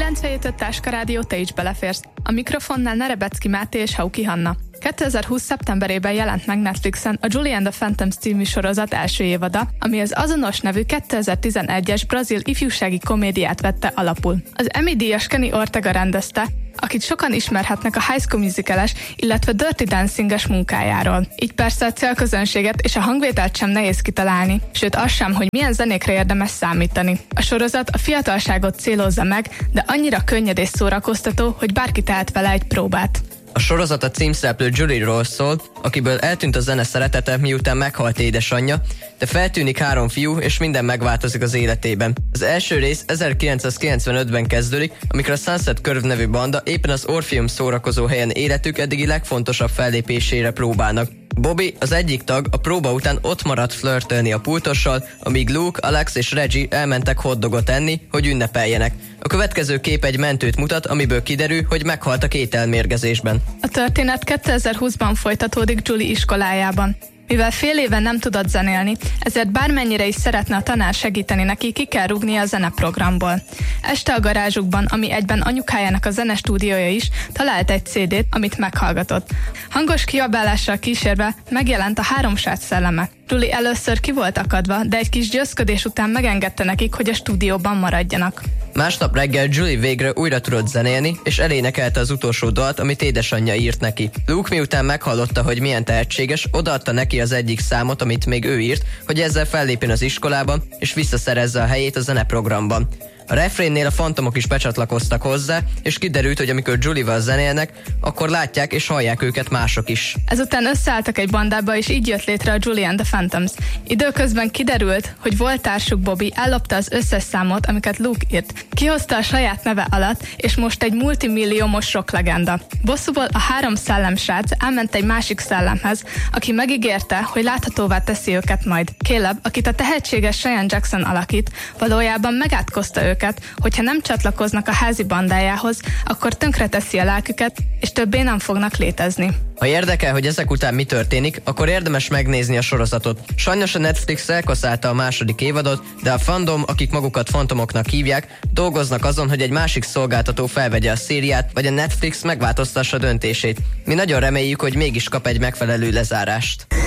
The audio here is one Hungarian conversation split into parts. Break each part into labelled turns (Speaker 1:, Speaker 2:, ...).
Speaker 1: 97.5 Táska Rádió, te is beleférsz. A mikrofonnál Nerebecki Máté és Hauki Hanna. 2020. szeptemberében jelent meg Netflixen a Julie and the Phantoms című sorozat első évada, ami az azonos nevű 2011-es brazil ifjúsági komédiát vette alapul. Az Emmy-díjas Kenny Ortega rendezte, akit sokan ismerhetnek a High School Musical-es, illetve Dirty Dancing-es munkájáról. Így persze a célközönséget és a hangvételt sem nehéz kitalálni, sőt az sem, hogy milyen zenékre érdemes számítani. A sorozat a fiatalságot célozza meg, de annyira könnyed és szórakoztató, hogy bárki tehet vele egy próbát.
Speaker 2: A sorozat a címszereplő Julie-ról szól, akiből eltűnt a zene szeretete, miután meghalt édesanyja, de feltűnik 3 fiú, és minden megváltozik az életében. Az első rész 1995-ben kezdődik, amikor a Sunset Curve nevű banda éppen az Orpheum szórakozó helyen életük eddigi legfontosabb fellépésére próbálnak. Bobby, az egyik tag, a próba után ott maradt flörtölni a pultossal, amíg Luke, Alex és Reggie elmentek hotdogot enni, hogy ünnepeljenek. A következő kép egy mentőt mutat, amiből kiderül, hogy meghaltak ételmérgezésben.
Speaker 1: A történet 2020-ban folytatódik Julie iskolájában. Mivel fél éve nem tudott zenélni, ezért bármennyire is szeretne a tanár segíteni neki, ki kell rúgnia a zeneprogramból. Este a garázsukban, ami egyben anyukájának a zenestúdiója is, talált egy CD-t, amit meghallgatott. Hangos kiabálással kísérve megjelent a 3 srác szelleme. Julie először ki volt akadva, de egy kis győzködés után megengedte nekik, hogy a stúdióban maradjanak.
Speaker 2: Másnap reggel Julie végre újra tudott zenélni, és elénekelte az utolsó dalt, amit édesanyja írt neki. Luke miután meghallotta, hogy milyen tehetséges, odaadta neki az egyik számot, amit még ő írt, hogy ezzel fellépjen az iskolában, és visszaszerezze a helyét a zeneprogramban. A refrénnél a fantomok is becsatlakoztak hozzá, és kiderült, hogy amikor Julie-val zenélnek, akkor látják és hallják őket mások is.
Speaker 1: Ezután összeálltak egy bandába, és így jött létre a Julie and the Phantoms. Időközben kiderült, hogy volt társuk Bobby ellopta az összes számot, amiket Luke írt. Kihozta a saját neve alatt, és most egy multimilliómos rocklegenda. Bosszúból a 3 szellemsrác elment egy másik szellemhez, aki megígérte, hogy láthatóvá teszi őket majd. Caleb, akit a tehetséges Cheyenne Jackson alakít, valójában megátkozta őket, hogyha nem csatlakoznak a házi bandájához, akkor tönkreteszi a lelküket, és többé nem fognak létezni.
Speaker 2: Ha érdekel, hogy ezek után mi történik, akkor érdemes megnézni a sorozatot. Sajnos a Netflix elkaszálta a második évadot, de a fandom, akik magukat fantomoknak hívják, dolgoznak azon, hogy egy másik szolgáltató felvegye a szériát, vagy a Netflix megváltoztassa döntését. Mi nagyon reméljük, hogy mégis kap egy megfelelő lezárást.
Speaker 3: 97.5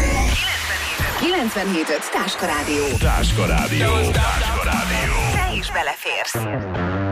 Speaker 3: Táska Rádió.
Speaker 4: Táska Rádió. Táska Rádió.
Speaker 3: Te is beleférsz.